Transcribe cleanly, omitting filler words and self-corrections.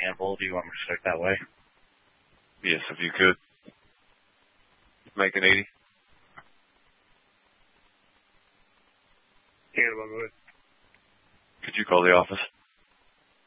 Campbell. Do you want me to start that way? Yes, if you could. Make an 80. Can't, by the way. Could you call the office?